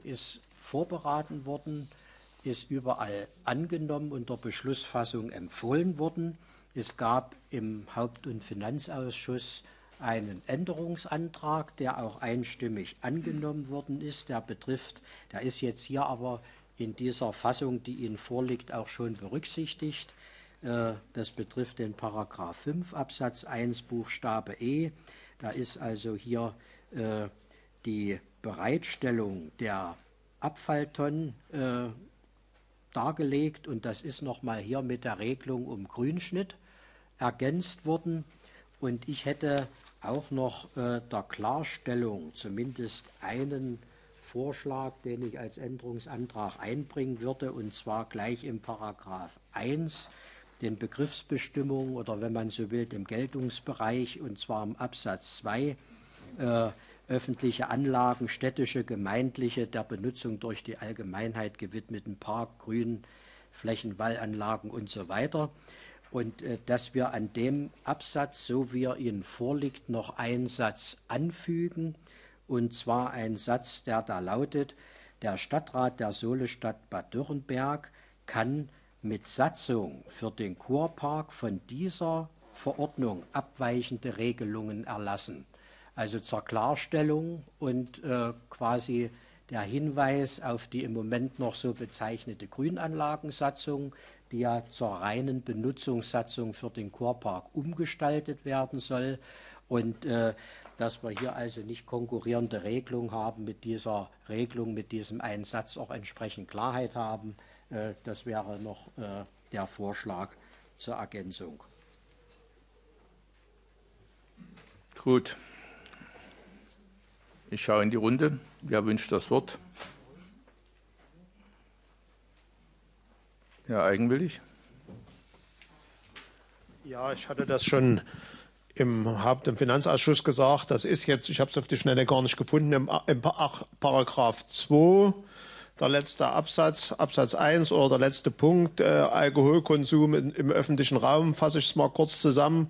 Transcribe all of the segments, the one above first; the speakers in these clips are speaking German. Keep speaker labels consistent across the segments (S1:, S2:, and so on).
S1: ist vorberaten worden, ist überall angenommen und der Beschlussfassung empfohlen worden. Es gab im Haupt- und Finanzausschuss einen Änderungsantrag, der auch einstimmig angenommen worden ist. Der ist jetzt hier aber in dieser Fassung, die Ihnen vorliegt, auch schon berücksichtigt. Das betrifft den Paragraph 5 Absatz 1 Buchstabe E. Da ist also hier die Bereitstellung der Abfalltonnen dargelegt, und das ist nochmal hier mit der Regelung um Grünschnitt ergänzt worden. Und ich hätte auch noch der Klarstellung zumindest einen Vorschlag, den ich als Änderungsantrag einbringen würde, und zwar gleich im Paragraph 1, den Begriffsbestimmungen oder, wenn man so will, dem Geltungsbereich, und zwar im Absatz 2, öffentliche Anlagen, städtische, gemeindliche, der Benutzung durch die Allgemeinheit gewidmeten Park, Grünflächen, Wallanlagen und so weiter. Und dass wir an dem Absatz, so wie er Ihnen vorliegt, noch einen Satz anfügen, und zwar einen Satz, der da lautet: Der Stadtrat der Solestadt Bad Dürrenberg kann mit Satzung für den Kurpark von dieser Verordnung abweichende Regelungen erlassen. Also zur Klarstellung und quasi der Hinweis auf die im Moment noch so bezeichnete Grünanlagensatzung, die ja zur reinen Benutzungssatzung für den Kurpark umgestaltet werden soll, und dass wir hier also nicht konkurrierende Regelungen haben mit dieser Regelung, mit diesem einen Satz auch entsprechend Klarheit haben. Das wäre noch der Vorschlag zur Ergänzung.
S2: Gut. Ich schaue in die Runde. Wer wünscht das Wort? Herr Eigenwillig.
S3: Ja, ich hatte das schon im Haupt- und Finanzausschuss gesagt. Das ist jetzt, ich habe es auf die Schnelle gar nicht gefunden, im Paragraph 2, der letzte Absatz, Absatz 1 oder der letzte Punkt, Alkoholkonsum im öffentlichen Raum, fasse ich es mal kurz zusammen.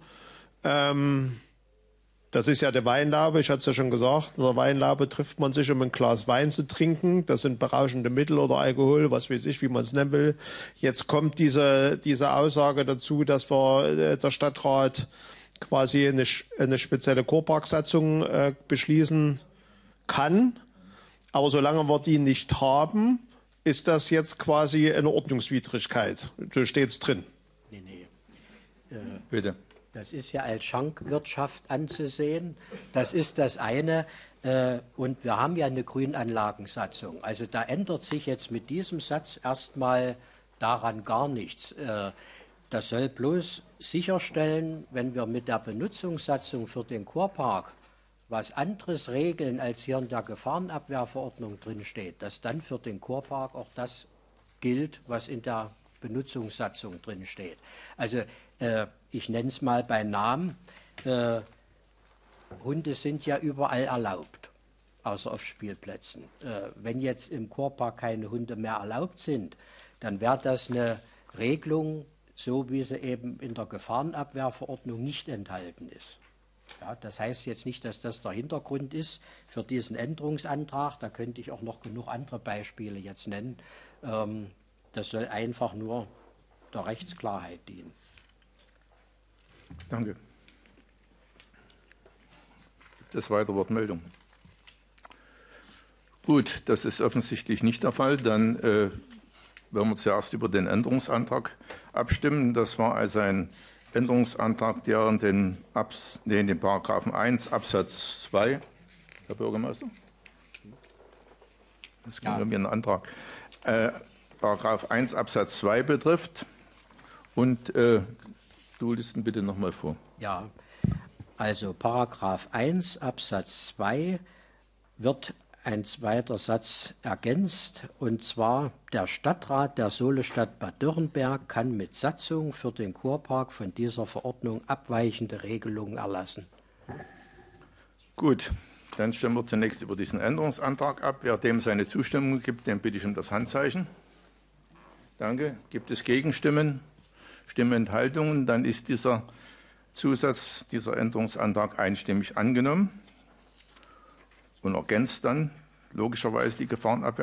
S3: Das ist ja der Weinlaube, ich hatte es ja schon gesagt, in der Weinlaube trifft man sich, um ein Glas Wein zu trinken. Das sind berauschende Mittel oder Alkohol, was weiß ich, wie man es nennen will. Jetzt kommt diese Aussage dazu, dass der Stadtrat quasi eine spezielle Kurparksatzung beschließen kann. Aber solange wir die nicht haben, ist das jetzt quasi eine Ordnungswidrigkeit. So steht es drin.
S1: Nee.
S2: Bitte.
S1: Das ist ja als Schankwirtschaft anzusehen. Das ist das eine. Und wir haben ja eine Grünanlagensatzung. Also da ändert sich jetzt mit diesem Satz erstmal daran gar nichts. Das soll bloß sicherstellen, wenn wir mit der Benutzungssatzung für den Kurpark was anderes regeln, als hier in der Gefahrenabwehrverordnung drinsteht, dass dann für den Kurpark auch das gilt, was in der Benutzungssatzung drinsteht. Also ich nenne es mal bei Namen, Hunde sind ja überall erlaubt, außer auf Spielplätzen. Wenn jetzt im Kurpark keine Hunde mehr erlaubt sind, dann wäre das eine Regelung, so wie sie eben in der Gefahrenabwehrverordnung nicht enthalten ist. Ja, das heißt jetzt nicht, dass das der Hintergrund ist für diesen Änderungsantrag. Da könnte ich auch noch genug andere Beispiele jetzt nennen. Das soll einfach nur der Rechtsklarheit dienen.
S2: Danke. Gibt es weitere Wortmeldungen? Gut, das ist offensichtlich nicht der Fall. Dann werden wir zuerst über den Änderungsantrag abstimmen. Das war also ein Änderungsantrag, der in den Paragraphen 1 Absatz 2, Herr Bürgermeister, das ging um Ihren Antrag, Paragraph 1 Absatz 2 betrifft. Und du liest ihn bitte nochmal vor.
S1: Ja, also Paragraph 1 Absatz 2 wird ein zweiter Satz ergänzt, und zwar: Der Stadtrat der Solestadt Bad Dürrenberg kann mit Satzung für den Kurpark von dieser Verordnung abweichende Regelungen erlassen.
S2: Gut, dann stimmen wir zunächst über diesen Änderungsantrag ab. Wer dem seine Zustimmung gibt, den bitte ich um das Handzeichen. Danke. Gibt es Gegenstimmen, Stimmenthaltungen? Dann ist dieser Änderungsantrag einstimmig angenommen und ergänzt dann logischerweise die Gefahrenabwehr.